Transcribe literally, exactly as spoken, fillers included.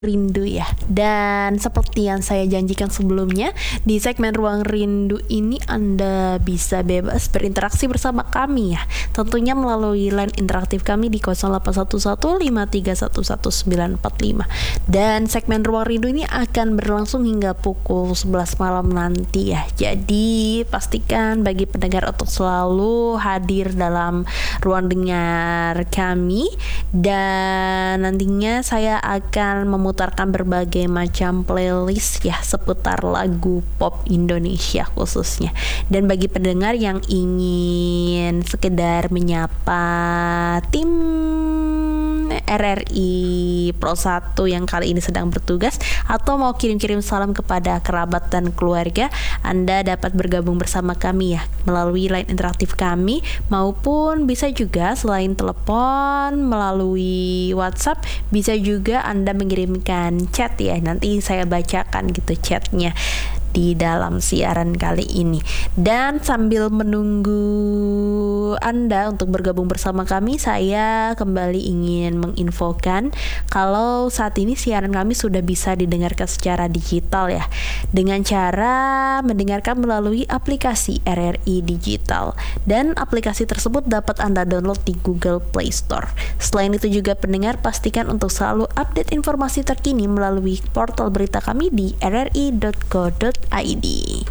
Rindu ya. Dan seperti yang saya janjikan sebelumnya, di segmen Ruang Rindu ini Anda bisa bebas berinteraksi bersama kami ya. Tentunya melalui line interaktif kami di nol delapan satu satu lima tiga satu satu sembilan empat lima. Dan segmen Ruang Rindu ini akan berlangsung hingga pukul sebelas malam nanti ya. Jadi pastikan bagi pendengar untuk selalu hadir dalam ruang dengar kami. Dan nantinya saya akan mem memutarkan berbagai macam playlist ya seputar lagu pop Indonesia khususnya. Dan bagi pendengar yang ingin sekedar menyapa tim R R I Pro satu yang kali ini sedang bertugas atau mau kirim-kirim salam kepada kerabat dan keluarga, Anda dapat bergabung bersama kami ya melalui line interaktif kami, maupun bisa juga selain telepon melalui WhatsApp, bisa juga Anda mengirimkan chat ya. Nanti saya bacakan gitu chatnya di dalam siaran kali ini. Dan sambil menunggu Anda untuk bergabung bersama kami, saya kembali ingin menginfokan kalau saat ini siaran kami sudah bisa didengarkan secara digital ya, dengan cara mendengarkan melalui aplikasi R R I Digital. Dan aplikasi tersebut dapat Anda download di Google Play Store. Selain itu juga pendengar pastikan untuk selalu update informasi terkini melalui portal berita kami di r r i dot co dot i d.